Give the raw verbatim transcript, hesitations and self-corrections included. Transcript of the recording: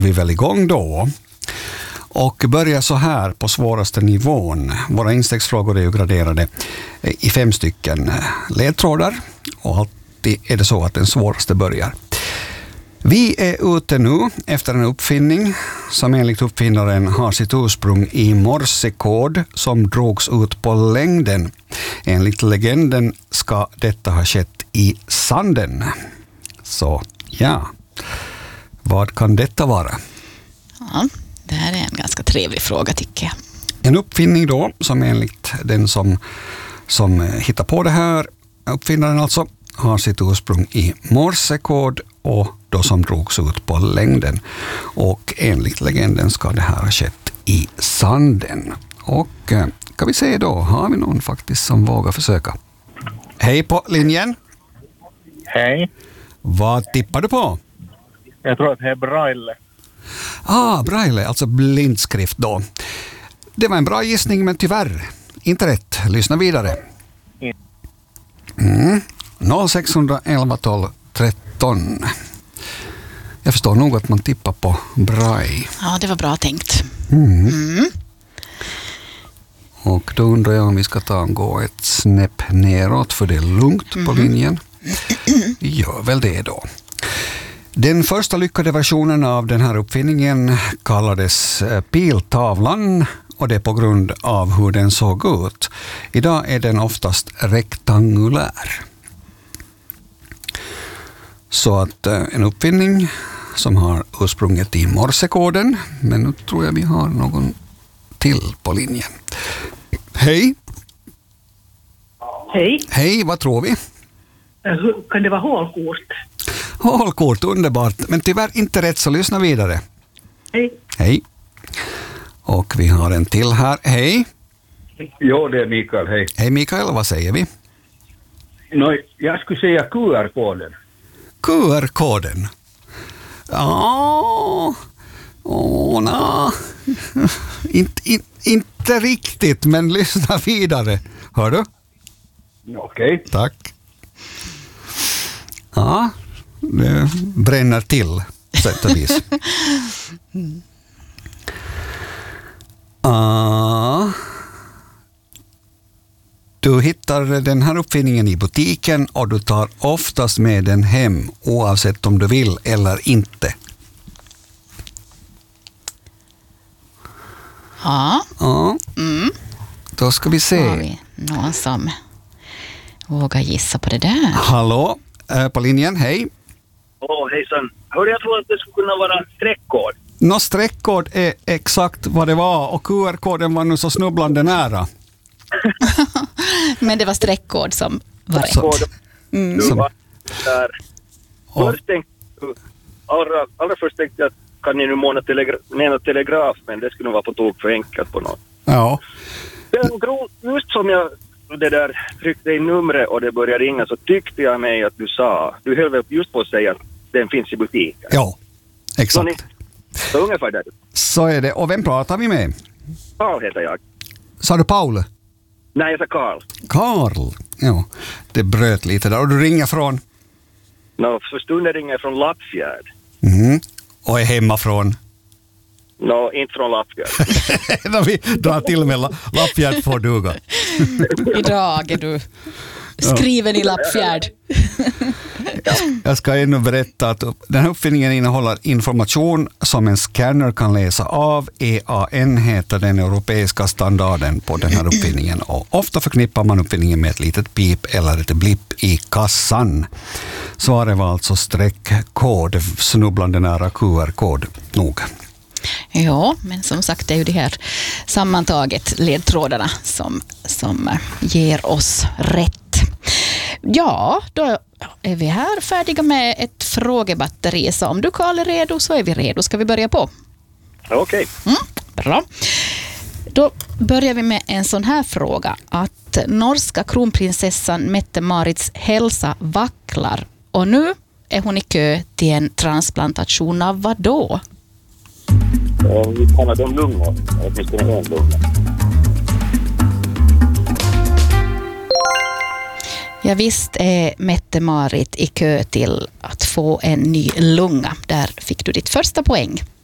Vi väl igång då och börjar så här på svåraste nivån. Våra instegsfrågor är ju graderade i fem stycken ledtrådar och alltid är det så att den svåraste börjar. Vi är ute nu efter en uppfinning som enligt uppfinnaren har sitt ursprung i morsekod som drogs ut på längden. Enligt legenden ska detta ha skett i sanden. Så ja, vad kan detta vara? Ja, det här är en ganska trevlig fråga tycker jag. En uppfinning då som enligt den som, som hittar på det här, uppfinnaren alltså, har sitt ursprung i morsekod och då som drogs ut på längden. Och enligt legenden ska det här ha skett i sanden. Och kan vi se då, har vi någon faktiskt som vågar försöka? Hej på linjen. Hej. Vad tippar du på? Jag tror att det är braille. Ah, braille, alltså blindskrift då. Det var en bra gissning men tyvärr inte rätt. Lyssna vidare. Mm. noll sex ett ett tolv tretton. Jag förstår nog att man tippar på braille. Ja, det var bra tänkt. Mm. Mm. Och då undrar jag om vi ska ta och gå ett snäpp neråt för det är lugnt mm. på linjen. Gör väl det då. Den första lyckade versionen av den här uppfinningen kallades piltavlan och det är på grund av hur den såg ut. Idag är den oftast rektangulär. Så att en uppfinning som har ursprunget i morsekoden, men nu tror jag vi har någon till på linjen. Hej! Hej. Hej, vad tror vi? Kan det vara hålkort? Hålkort, underbart. Men tyvärr inte rätt, så lyssna vidare. Hej. Hej. Och vi har en till här. Hej. Jo, det är Mikael. Hej. Hej Mikael, vad säger vi? No, jag skulle säga Q R-koden. Q R-koden? Ja... Åh, na. inte, in, inte riktigt, men lyssna vidare. Hör du? Okej. Okay. Tack. Ja, det bränner till sätt och vis. Ah, du hittar den här uppfinningen i butiken och du tar oftast med den hem oavsett om du vill eller inte. Ja. Ja. Mm. Då ska vi se. Har vi någon som vågar gissa på det där? Hallå, på linjen, hej. Åh, oh, hejsan. Hörde jag tror att det skulle kunna vara streckkod. Nå, streckkod är exakt vad det var och Q R-koden var nu så snubblande nära. Men det var streckkod som var rätt. Mm. Du var där. Först tänkte, allra, allra först tänkte jag att kan ni nu måna telegra- telegraf, men det skulle nog vara på tåg för enkelt på något. Ja. Den gro- just som jag det där tryckte i numret och det började ringa så tyckte jag mig att du sa, du höll väl just på att säga att den finns i butiken. Ja, exakt. Så, ni, så ungefär där. Så är det. Och vem pratar vi med? Karl heter jag. Sa du Paul? Nej, jag sa Karl. Karl, ja. Det bröt lite där. Och du ringer från? No, för stunden ringer jag från Lappfjärd. Mm. Och är hemma från? No, inte från Lappfjärd. Då vi drar till med Lappfjärd får duga. Idag är du skriven i Lappfjärd. Jag ska ännu berätta att den här uppfinningen innehåller information som en scanner kan läsa av. E A N heter den europeiska standarden på den här uppfinningen. Och ofta förknippar man uppfinningen med ett litet pip eller ett blipp i kassan. Svaret var alltså streckkod, snubblande nära Q R-kod nog. Ja, men som sagt det är ju det här sammantaget ledtrådarna som, som ger oss rätt. Ja, då är vi här färdiga med ett frågebatteri. Så om du Karl är redo så är vi redo. Ska vi börja på? Okej. Okay. Mm, bra. Då börjar vi med en sån här fråga. Att norska kronprinsessan Mette-Marits hälsa vacklar. Och nu är hon i kö till en transplantation av vad då? Vi talar om lungor. Åtminstone en lunga. Ja, visst är Mette-Marit i kö till att få en ny lunga. Där fick du ditt första poäng.